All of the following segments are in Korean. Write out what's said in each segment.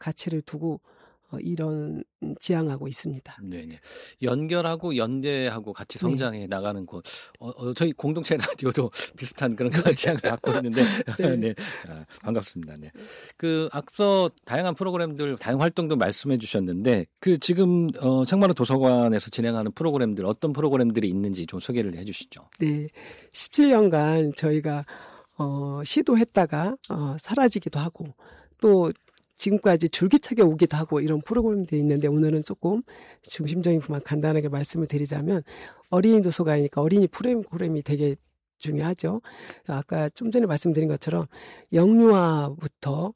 가치를 두고 이런 지향하고 있습니다. 네네. 연결하고 연대하고 같이 성장해 나가는 곳. 저희 공동체 라디오도 비슷한 그런 지향을 갖고 있는데, 네. 네. 반갑습니다. 네. 앞서 다양한 프로그램들, 다양한 활동도 말씀해 주셨는데, 지금, 책마루 도서관에서 진행하는 프로그램들, 어떤 프로그램들이 있는지 좀 소개를 해 주시죠. 네. 17년간 저희가, 시도했다가, 사라지기도 하고, 또, 지금까지 줄기차게 오기도 하고 이런 프로그램들이 있는데 오늘은 조금 중심적인 부분만 간단하게 말씀을 드리자면 어린이 도서관이니까 어린이 프로그램이 되게 중요하죠. 아까 좀 전에 말씀드린 것처럼 영유아부터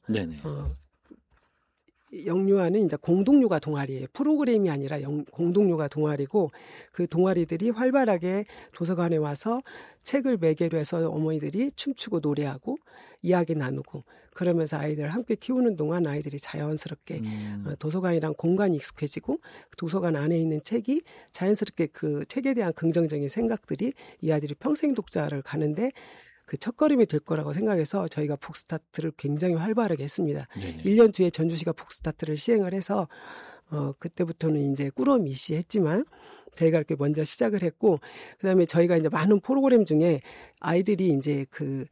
영유아는 이제 공동육아 동아리예요. 프로그램이 아니라 공동육아 동아리고 그 동아리들이 활발하게 도서관에 와서 책을 매개로 해서 어머니들이 춤추고 노래하고 이야기 나누고 그러면서 아이들을 함께 키우는 동안 아이들이 자연스럽게 도서관이랑 공간이 익숙해지고 도서관 안에 있는 책이 자연스럽게 그 책에 대한 긍정적인 생각들이 이 아이들이 평생 독자를 가는데 그 첫걸음이 될 거라고 생각해서 저희가 북스타트를 굉장히 활발하게 했습니다. 네네. 1년 뒤에 전주시가 북스타트를 시행을 해서 그때부터는 이제 꾸러미 씨 했지만 저희가 이렇게 먼저 시작을 했고 그다음에 저희가 이제 많은 프로그램 중에 아이들이 이제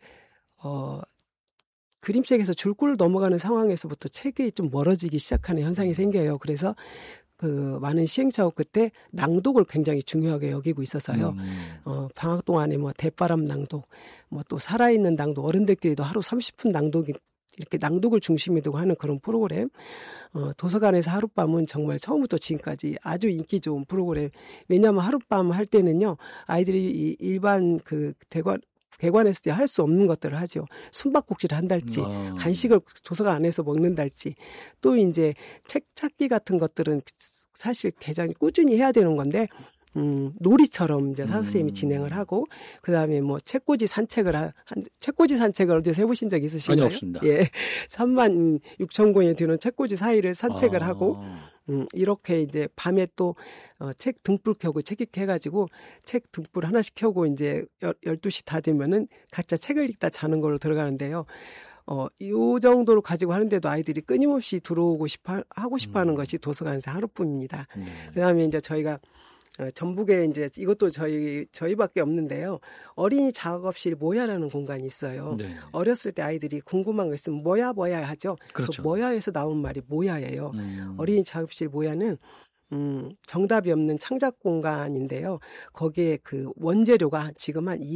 그림책에서 줄골을 넘어가는 상황에서부터 책이 좀 멀어지기 시작하는 현상이 생겨요. 그래서 많은 시행착오 끝에 낭독을 굉장히 중요하게 여기고 있어서요. 방학 동안에 대바람 낭독, 또 살아있는 낭독, 어른들끼리도 하루 30분 이렇게 낭독을 중심에 두고 하는 그런 프로그램. 도서관에서 하룻밤은 정말 처음부터 지금까지 아주 인기 좋은 프로그램. 왜냐하면 하룻밤 할 때는요, 아이들이 일반 대관했을 때 할 수 없는 것들을 하죠. 숨바꼭질을 한달지, 간식을 도서관 안에서 먹는달지, 또 이제 책 찾기 같은 것들은 사실 개장이 꾸준히 해야 되는 건데, 놀이처럼 이제 선생님이 진행을 하고, 그 다음에 책꽂이 산책을 책꽂이 산책을 어디서 해보신 적 있으신가요? 아니, 없습니다. 예. 36,000권이 되는 책꽂이 사이를 산책을 하고, 이렇게 이제 밤에 또, 책 등불 켜고 책 읽게 해가지고 책 등불 하나씩 켜고 이제 12시 다 되면은 각자 책을 읽다 자는 걸로 들어가는데요. 이 정도로 가지고 하는데도 아이들이 끊임없이 들어오고 하고 싶어 하는 것이 도서관에서 하루뿐입니다. 그 다음에 이제 저희가 전북에 이제 이것도 저희밖에 없는데요. 어린이 작업실 모야라는 공간이 있어요. 네. 어렸을 때 아이들이 궁금한 거 있으면 뭐야 하죠. 그렇죠. 그 뭐야에서 나온 말이 모야예요. 어린이 작업실 모야는 정답이 없는 창작 공간인데요. 거기에 그 원재료가 지금 한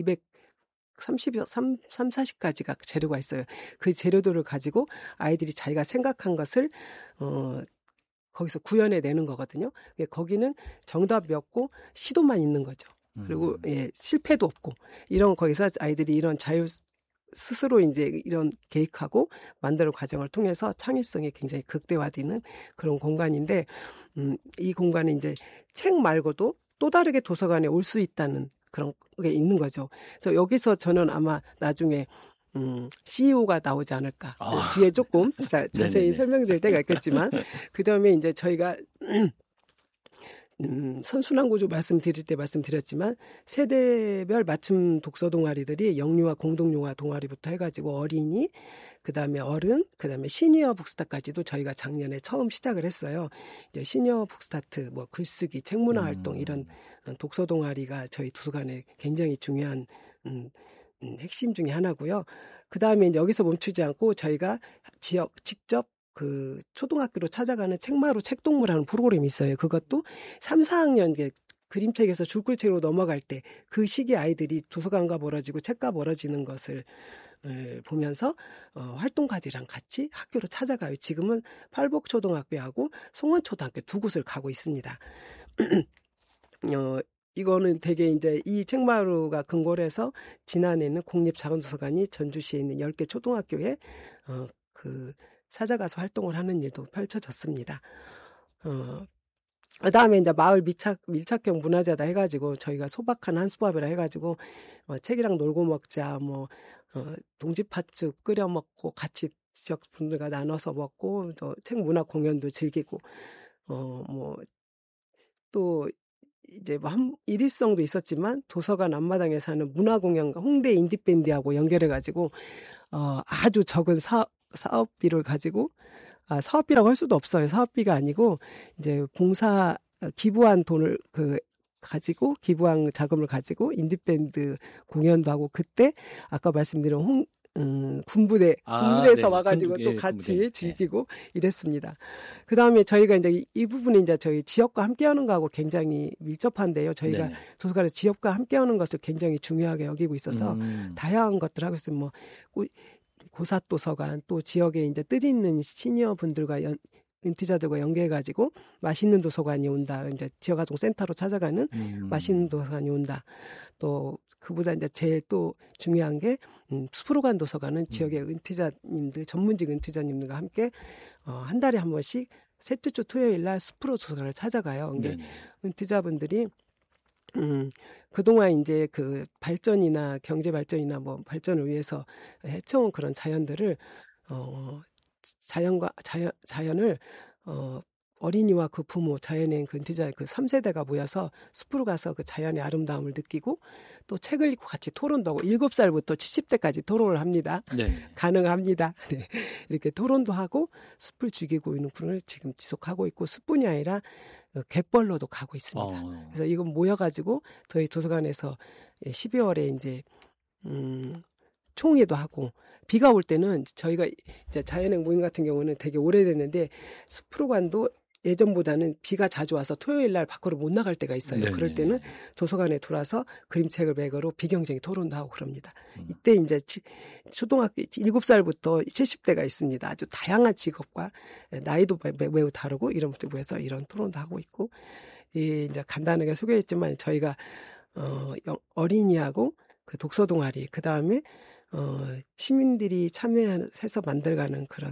40가지가 재료가 있어요. 그 재료들을 가지고 아이들이 자기가 생각한 것을 거기서 구현해 내는 거거든요. 거기는 정답이 없고 시도만 있는 거죠. 그리고 실패도 없고 이런 거기서 아이들이 이런 스스로 이제 이런 계획하고 만드는 과정을 통해서 창의성이 굉장히 극대화되는 그런 공간인데 이 공간에 이제 책 말고도 또 다르게 도서관에 올 수 있다는 그런 게 있는 거죠. 그래서 여기서 저는 아마 나중에 CEO가 나오지 않을까. 뒤에 조금 자세히 설명드릴 때가 있겠지만 그다음에 이제 저희가 선순환 구조 말씀드릴 때 말씀드렸지만 세대별 맞춤 독서 동아리들이 영유아 공동영화 동아리부터 해가지고 어린이 그다음에 어른 그다음에 시니어 북스타까지도 저희가 작년에 처음 시작을 했어요. 이제 시니어 북스타트 글쓰기 책문화 활동 이런 독서 동아리가 저희 도서관에 굉장히 중요한 핵심 중에 하나고요. 그다음에 이제 여기서 멈추지 않고 저희가 직접 그 초등학교로 찾아가는 책마루 책동무라는 프로그램이 있어요. 그것도 3, 4학년 그림책에서 줄글책으로 넘어갈 때 그 시기 아이들이 도서관과 멀어지고 책과 멀어지는 것을 보면서 활동가들이랑 같이 학교로 찾아가요. 지금은 팔복초등학교하고 송원초등학교 두 곳을 가고 있습니다. 이거는 되게 이제 이 책마루가 근거를 해서 지난해는 공립자원도서관이 전주시에 있는 10개 초등학교에 찾아가서 활동을 하는 일도 펼쳐졌습니다. 그다음에 이제 마을 밀착형 문화재다 해가지고 저희가 소박한 한수밥이라 해가지고 책이랑 놀고 먹자 동지팥죽 끓여 먹고 같이 지역 분들과 나눠서 먹고 또 책 문화 공연도 즐기고 또 이제 일회성도 있었지만 도서관 앞마당에 사는 문화 공연과 홍대 인디밴드하고 연결해가지고 아주 적은 사업비를 가지고 사업비라고 할 수도 없어요. 사업비가 아니고 이제 봉사 기부한 돈을 가지고 기부한 자금을 가지고 인디밴드 공연도 하고 그때 아까 말씀드린 군부대에서 네. 와가지고 또 같이 즐기고 이랬습니다. 그 다음에 저희가 이제 이 부분이 이제 저희 지역과 함께하는 거하고 굉장히 밀접한데요. 저희가 도서관에서 지역과 함께하는 것을 굉장히 중요하게 여기고 있어서 다양한 것들 하고 있어요. 뭐 고사도서관 또 지역에 이제 뜻있는 시니어 분들과 은퇴자들과 연계해가지고 맛있는 도서관이 온다. 이제 지역아동 센터로 찾아가는 맛있는 도서관이 온다. 또 그보다 이제 제일 또 중요한 게 숲으로 간 도서관은 지역의 은퇴자님들, 전문직 은퇴자님들과 함께 한 달에 한 번씩 셋째 주 토요일 날 숲으로 도서관을 찾아가요. 근데 은퇴자분들이 그동안 이제 그 발전이나 경제 발전이나 뭐 발전을 위해서 해쳐온 그런 자연들을 자연을 어린이와 그 부모, 자연의 그 은퇴자의 그 3세대가 모여서 숲으로 가서 그 자연의 아름다움을 느끼고 또 책을 읽고 같이 토론도 하고 7살부터 70대까지 토론을 합니다. 네. 가능합니다. 네. 이렇게 토론도 하고 숲을 죽이고 있는 프로를 지금 지속하고 있고 숲뿐이 아니라 갯벌로도 가고 있습니다. 그래서 이건 모여가지고 저희 도서관에서 12월에 이제 총회도 하고 비가 올 때는 저희가 이제 자연의 모임 같은 경우는 되게 오래됐는데 숲으로관도 예전보다는 비가 자주 와서 토요일 날 밖으로 못 나갈 때가 있어요. 네네. 그럴 때는 도서관에 들어와서 그림책을 매거로 비경쟁이 토론도 하고 그럽니다. 이때 이제 초등학교 7살부터 70대가 있습니다. 아주 다양한 직업과 나이도 매우 다르고 이런 분들 모여서 이런 토론도 하고 있고 이제 간단하게 소개했지만 저희가 어린이하고 그 독서 동아리 그 다음에 시민들이 참여해서 만들어가는 그런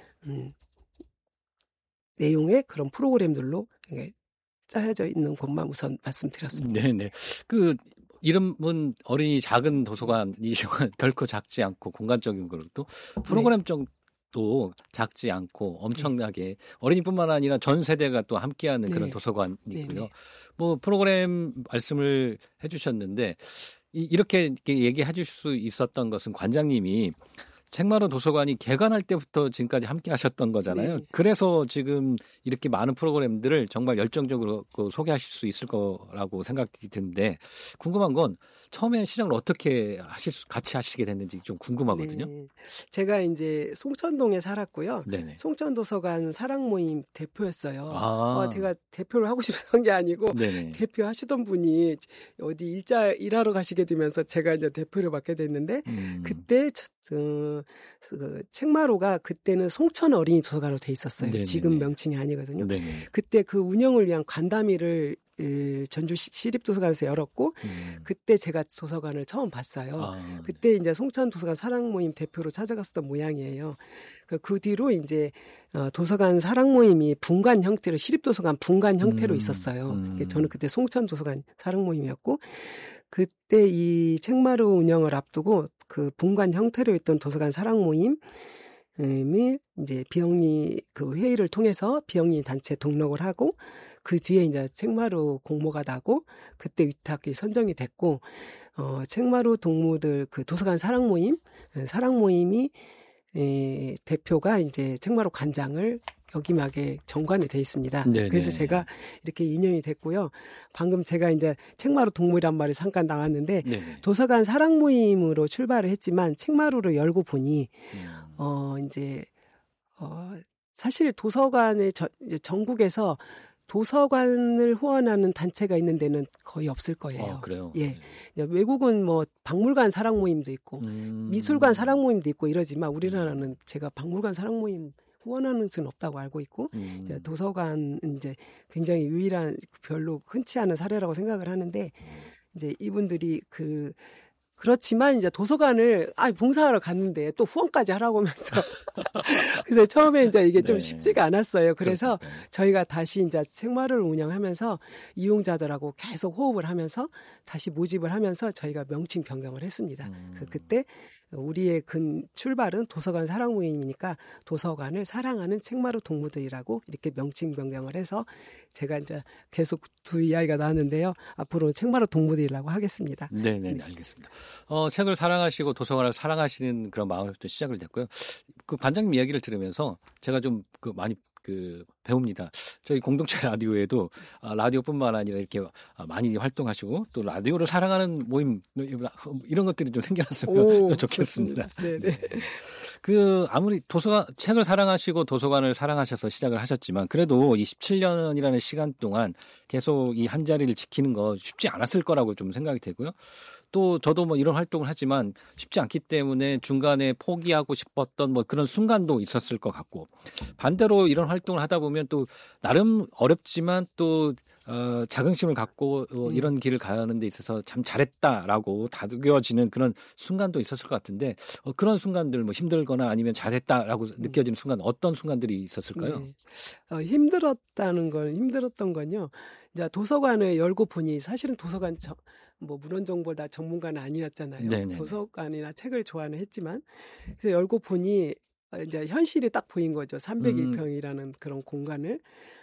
내용의 그런 프로그램들로 짜여져 있는 것만 우선 말씀드렸습니다. 네네. 그 이름은 어린이 작은 도서관이지만 결코 작지 않고 공간적인 것도 프로그램적도 작지 않고 엄청나게 어린이뿐만 아니라 전 세대가 또 함께하는 그런 도서관이고요. 뭐 프로그램 말씀을 해주셨는데 이렇게 얘기해 주실 수 있었던 것은 관장님이 책마루 도서관이 개관할 때부터 지금까지 함께 하셨던 거잖아요. 그래서 지금 이렇게 많은 프로그램들을 정말 열정적으로 소개하실 수 있을 거라고 생각이 드는데 궁금한 건 처음에 시작을 어떻게 같이 하시게 됐는지 좀 궁금하거든요. 제가 이제 송천동에 살았고요. 송천도서관 사랑모임 대표였어요. 제가 대표를 하고 싶었던 게 아니고 대표하시던 분이 어디 일하러 가시게 되면서 제가 이제 대표를 맡게 됐는데 그때 책마루가 그때는 송천 어린이 도서관으로 돼 있었어요. 지금 명칭이 아니거든요. 그때 그 운영을 위한 간담회를 전주 시립도서관에서 열었고 그때 제가 도서관을 처음 봤어요. 그때 이제 송천 도서관 사랑 모임 대표로 찾아갔었던 모양이에요. 그 뒤로 이제 도서관 사랑 모임이 분관 형태로 시립도서관 분관 형태로 있었어요. 저는 그때 송천 도서관 사랑 모임이었고 그때 이 책마루 운영을 앞두고 그 분관 형태로 있던 도서관 사랑 모임이 이제 비영리 그 회의를 통해서 비영리 단체 등록을 하고 그 뒤에 이제 책마루 공모가 나고 그때 위탁이 선정이 됐고 책마루 동무들 그 도서관 사랑 모임이 대표가 이제 책마루 관장을 역임하게 정관이 돼 있습니다. 그래서 제가 이렇게 인연이 됐고요. 방금 제가 이제 책마루 동무이란 말이 잠깐 나왔는데 도서관 사랑 모임으로 출발을 했지만 책마루를 열고 보니 사실 도서관의 이제 전국에서 도서관을 후원하는 단체가 있는 데는 거의 없을 거예요. 그래요? 예. 외국은 뭐 박물관 사랑 모임도 있고 미술관 사랑 모임도 있고 이러지만 우리나라는 제가 박물관 사랑 모임 후원하는 수는 없다고 알고 있고 도서관은 이제 굉장히 유일한 별로 흔치 않은 사례라고 생각을 하는데 이제 이분들이 그렇지만 이제 도서관을 봉사하러 갔는데 또 후원까지 하라고 하면서 그래서 처음에 이제 이게 좀 쉽지가 않았어요. 그래서 저희가 다시 이제 책마루를 운영하면서 이용자들하고 계속 호흡을 하면서 다시 모집을 하면서 저희가 명칭 변경을 했습니다. 그래서 그때 우리의 출발은 도서관 사랑 모임이니까 도서관을 사랑하는 책마루 동무들이라고 이렇게 명칭 변경을 해서 제가 이제 계속 두 이야기가 나왔는데요. 앞으로 책마루 동무들이라고 하겠습니다. 네, 알겠습니다. 책을 사랑하시고 도서관을 사랑하시는 그런 마음부터 시작을 됐고요. 그 반장님 이야기를 들으면서 제가 좀 많이 배웁니다. 저희 공동체 라디오에도 라디오뿐만 아니라 이렇게 많이 활동하시고 또 라디오를 사랑하는 모임 이런 것들이 좀 생겨났으면 좋겠습니다. 네. 아무리 책을 사랑하시고 도서관을 사랑하셔서 시작을 하셨지만 그래도 이 17년이라는 시간 동안 계속 이 한 자리를 지키는 거 쉽지 않았을 거라고 좀 생각이 되고요. 또 저도 뭐 이런 활동을 하지만 쉽지 않기 때문에 중간에 포기하고 싶었던 뭐 그런 순간도 있었을 것 같고 반대로 이런 활동을 하다 보면 또 나름 어렵지만 또 자긍심을 갖고 이런 길을 가는 데 있어서 참 잘했다라고 다독여지는 그런 순간도 있었을 것 같은데 그런 순간들 뭐 힘들거나 아니면 잘했다라고 느껴지는 순간 어떤 순간들이 있었을까요? 네. 힘들었던 건요. 이제 도서관을 열고 보니 사실은 도서관 문헌정보다 전문가는 아니었잖아요. 네네네. 도서관이나 책을 좋아는 했지만 그래서 열고 보니 이제 현실이 딱 보인 거죠. 301평이라는 그런 공간을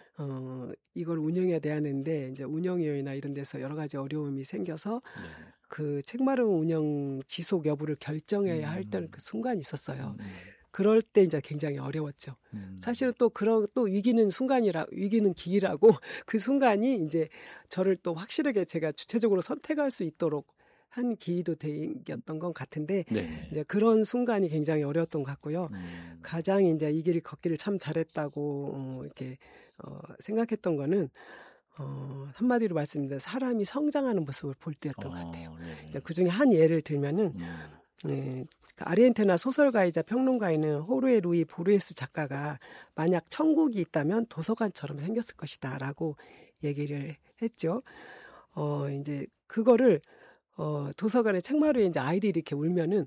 이걸 운영해야 되는데 이제 운영위원회나 이런 데서 여러 가지 어려움이 생겨서 그 책마루 운영 지속 여부를 결정해야 할 때는 그 순간이 있었어요. 그럴 때 이제 굉장히 어려웠죠. 사실은 또 위기는 기회라고 그 순간이 이제 저를 또 확실하게 제가 주체적으로 선택할 수 있도록 한 기회도 되었던 것 같은데 이제 그런 순간이 굉장히 어려웠던 것 같고요. 가장 이제 이 길을 걷기를 참 잘했다고 이렇게 생각했던 거는 한마디로 말씀드리면 사람이 성장하는 모습을 볼 때였던 것 같아요. 그 중에 한 예를 들면은 아르헨티나 소설가이자 평론가인 호르헤 루이 보르헤스 작가가 만약 천국이 있다면 도서관처럼 생겼을 것이다라고 얘기를 했죠. 이제 그거를 도서관에 책마루에 이제 아이들이 이렇게 울면은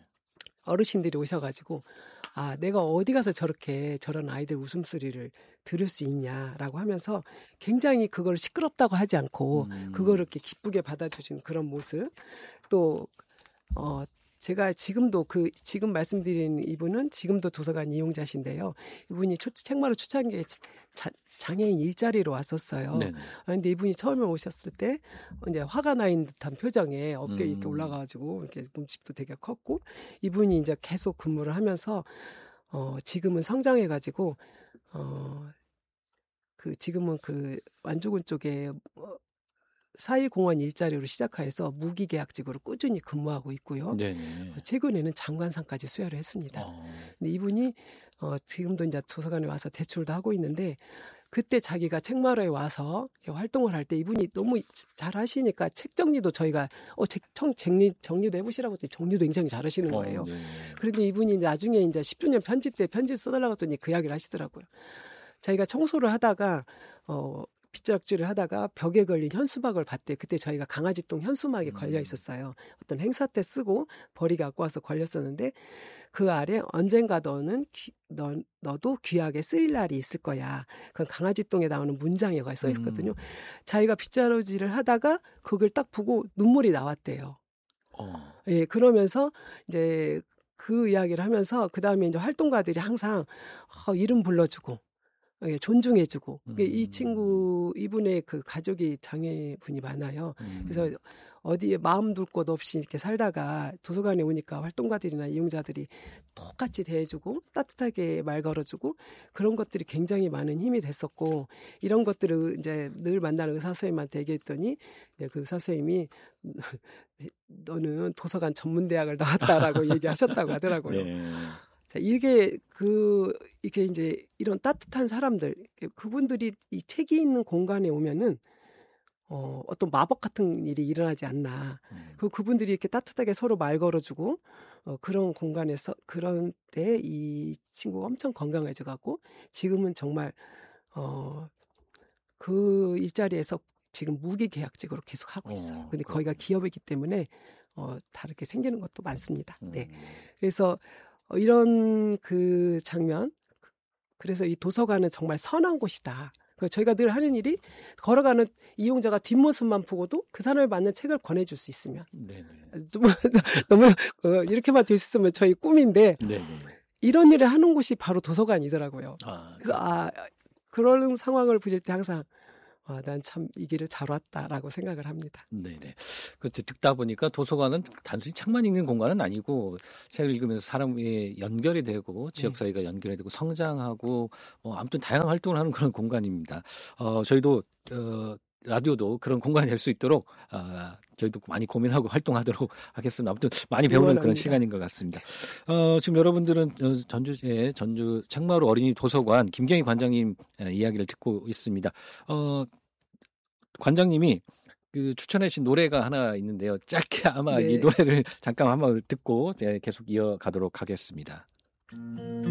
어르신들이 오셔가지고 내가 어디 가서 저런 아이들 웃음소리를 들을 수 있냐라고 하면서 굉장히 그걸 시끄럽다고 하지 않고 그거를 이렇게 기쁘게 받아주신 그런 모습 또 제가 지금도 지금 말씀드린 이분은 지금도 도서관 이용자신데요. 이분이 책마루 초창기에 장애인 일자리로 왔었어요. 그런데 이분이 처음에 오셨을 때 이제 화가 나 있는 듯한 표정에 어깨 이렇게 올라가가지고 이렇게 몸집도 되게 컸고 이분이 이제 계속 근무를 하면서 지금은 성장해가지고 지금은 완주군 쪽에 사회공헌 일자리로 시작해서 무기계약직으로 꾸준히 근무하고 있고요. 최근에는 장관상까지 수여를 했습니다. 근데 이분이 지금도 이제 도서관에 와서 대출도 하고 있는데 그때 자기가 책마루에 와서 활동을 할 때 이분이 너무 잘 하시니까 책 정리도 저희가 정리도 해보시라고 했더니 정리도 굉장히 잘 하시는 거예요. 그런데 이분이 이제 나중에 이제 10주년 편지 때 편지를 써달라고 했더니 그 이야기를 하시더라고요. 자기가 청소를 하다가 빗자락질을 하다가 벽에 걸린 현수막을 봤대. 그때 저희가 강아지똥 현수막이 걸려 있었어요. 어떤 행사 때 쓰고 버리게 갖고 와서 걸렸었는데 그 아래 언젠가 너도 귀하게 쓰일 날이 있을 거야. 그 강아지똥에 나오는 문장이 여기 써 있거든요. 자기가 빗자루질을 하다가 그걸 딱 보고 눈물이 나왔대요. 예, 그러면서 이제 그 이야기를 하면서 그 다음에 이제 활동가들이 항상 이름 불러주고 존중해주고 이분의 그 가족이 장애분이 많아요. 그래서 어디에 마음 둘 곳 없이 이렇게 살다가 도서관에 오니까 활동가들이나 이용자들이 똑같이 대해주고 따뜻하게 말 걸어주고 그런 것들이 굉장히 많은 힘이 됐었고 이런 것들을 이제 늘 만나는 의사 선생님한테 얘기했더니 이제 그 의사 선생님이 너는 도서관 전문대학을 나왔다라고 얘기하셨다고 하더라고요. 자, 이게 이제 이런 따뜻한 사람들, 그분들이 이 책이 있는 공간에 오면은 어떤 마법 같은 일이 일어나지 않나. 그분들이 이렇게 따뜻하게 서로 말 걸어주고 그런 공간에서 그런 때 이 친구가 엄청 건강해져 갖고 지금은 정말 그 일자리에서 지금 무기계약직으로 계속 하고 있어요. 근데 거기가 기업이기 때문에 다르게 생기는 것도 많습니다. 네. 그래서 이런 그 장면, 그래서 이 도서관은 정말 선한 곳이다. 저희가 늘 하는 일이 걸어가는 이용자가 뒷모습만 보고도 그 사람에 맞는 책을 권해줄 수 있으면. 네네. 너무 이렇게만 될 수 있으면 저희 꿈인데 네네. 이런 일을 하는 곳이 바로 도서관이더라고요. 그래서 그런 상황을 보실 때 항상 난 참 이 길을 잘 왔다라고 생각을 합니다. 네네. 그 듣다 보니까 도서관은 단순히 책만 읽는 공간은 아니고 책을 읽으면서 사람이 연결이 되고 지역사회가 연결이 되고 성장하고 아무튼 다양한 활동을 하는 그런 공간입니다. 저희도 라디오도 그런 공간이 될 수 있도록 저희도 많이 고민하고 활동하도록 하겠습니다. 아무튼 많이 배우는 그런 시간인 것 같습니다. 지금 여러분들은 전주의 전주 책마루 어린이 도서관 김경희 관장님 이야기를 듣고 있습니다. 관장님이 그 추천해 주신 노래가 하나 있는데요. 짧게 아마 이 노래를 잠깐 한번 듣고 계속 이어가도록 하겠습니다.